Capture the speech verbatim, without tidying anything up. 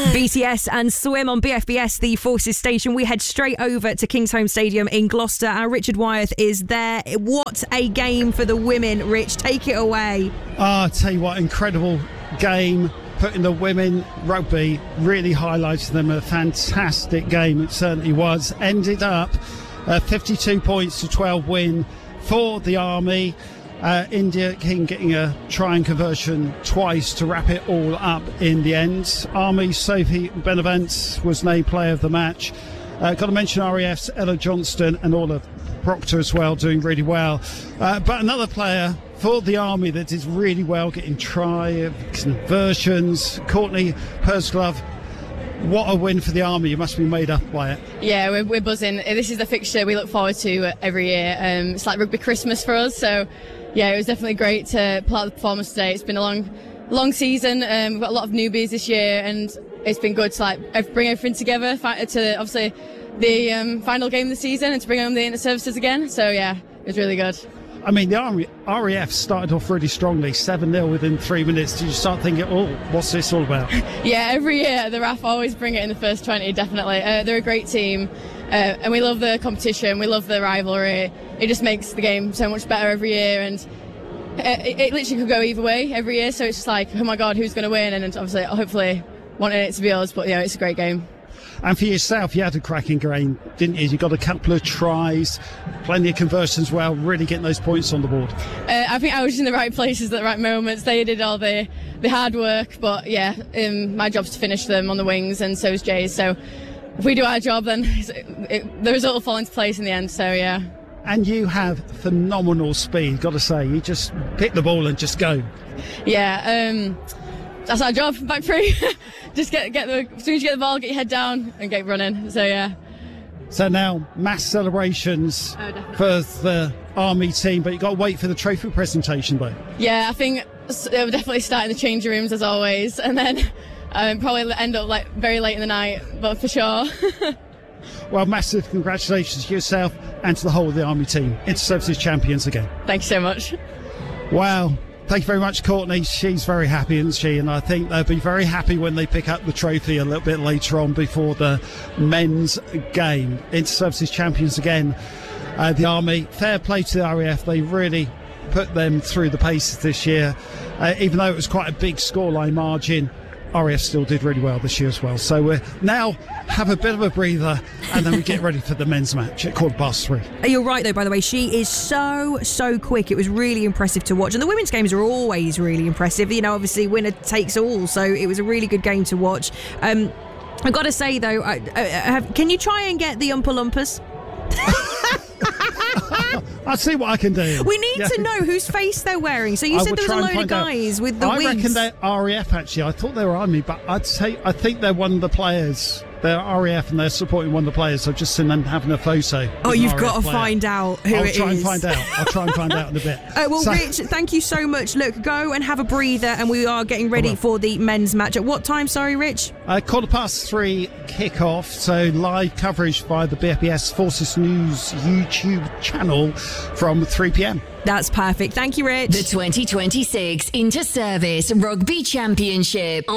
B T S and Swim on B F B S, the Forces station. We head straight over to Kingsholm Stadium in Gloucester. Our Richard Wyeth is there. What a game for the women, Rich. Take it away. Oh, I tell you what, incredible game. Putting the women rugby, really highlighted them. A fantastic game, it certainly was. Ended up a fifty-two points to twelve win for the Army. Uh, India King getting a try and conversion twice to wrap it all up in the end. Army Sophie Benavent was named player of the match. Uh, got to mention R A F's Ella Johnston and Orla Proctor as well, doing really well. Uh, but another player for the Army that did really well, getting try conversions, Courtney Pursglove. What a win for the Army. You must be made up by it. Yeah, we're, we're buzzing. This is the fixture we look forward to every year. Um, it's like rugby Christmas for us. So, yeah, it was definitely great to pull out the performance today. It's been a long, long season. Um, we've got a lot of newbies this year, and it's been good to like bring everything together to obviously the um, final game of the season and to bring home the inter-services again. So, yeah, it was really good. I mean, the Army, R A F started off really strongly, seven nil within three minutes. Did you start thinking, oh, what's this all about? Yeah, every year the R A F always bring it in the first twenty, definitely. Uh, they're a great team, uh, and we love the competition, we love the rivalry. It just makes the game so much better every year, and it, it literally could go either way every year, so it's just like, oh my God, who's going to win? And obviously, hopefully, wanting it to be us, but yeah, it's a great game. And for yourself, you had a cracking game, didn't you? You got a couple of tries, plenty of conversions as well, really getting those points on the board. Uh, I think I was in the right places at the right moments. They did all the, the hard work, but yeah, um, my job's to finish them on the wings, and so is Jay's. So if we do our job, then it, it, the result will fall into place in the end, so yeah. And you have phenomenal speed, got to say. You just pick the ball and just go. Yeah, um... that's our job, back three. Just get get the as soon as you get the ball, get your head down and get running. So yeah. So now mass celebrations oh, for the Army team, but you got to wait for the trophy presentation, though. Yeah, I think they'll definitely start in the changing rooms as always, and then um, probably end up like very late in the night, but for sure. Well, massive congratulations to yourself and to the whole of the Army team. Inter-Services champions again. Thank you so much. Wow. Thank you very much, Courtney. She's very happy, isn't she? And I think they'll be very happy when they pick up the trophy a little bit later on before the men's game. Inter-Services champions again. Uh, the Army, fair play to the R A F. They really put them through the paces this year. Uh, even though it was quite a big scoreline margin, R A F still did really well this year as well. So we now have a bit of a breather, and then we get ready for the men's match at quarter past three. You're right, though, by the way. She is so, so quick. It was really impressive to watch. And the women's games are always really impressive. You know, obviously, winner takes all. So it was a really good game to watch. Um, I've got to say, though, I, I, I have, can you try and get the Oompa Loompas? I'll see what I can do. We need yeah. to know whose face they're wearing. So you I said there was a load of guys out. with the I wigs. I reckon they're R A F, actually. I thought they were Army, but I'd say I think they're one of the players. They're R A F and they're supporting one of the players. I've just seen them having a photo. Oh, you've got to player. find out who I'll it is. I'll try and find out. I'll try and find out in a bit. Uh, well, so, Rich, thank you so much. Look, go and have a breather, and we are getting ready for the men's match. At what time, sorry, Rich? Uh, quarter past three kick-off, so live coverage via the B F B S Forces News YouTube channel from three p.m. That's perfect. Thank you, Rich. The twenty twenty-six Inter-Service Rugby Championship.